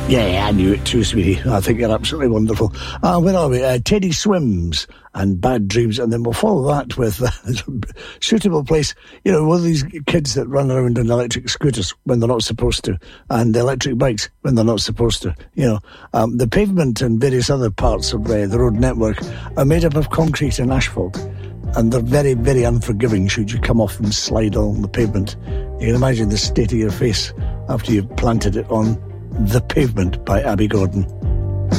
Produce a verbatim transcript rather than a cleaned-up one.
Yeah, I knew it too, sweetie. I think you're absolutely wonderful. Uh, where are we? Uh, Teddy Swims and Bad Dreams, and then we'll follow that with uh, Suitable Place. You know, one of these kids that run around on electric scooters when they're not supposed to, and electric bikes when they're not supposed to. You know, um, the pavement and various other parts of uh, the road network are made up of concrete and asphalt, and they're very, very unforgiving should you come off and slide along the pavement. You can imagine the state of your face after you've planted it on The Pavement by Abby Gordon.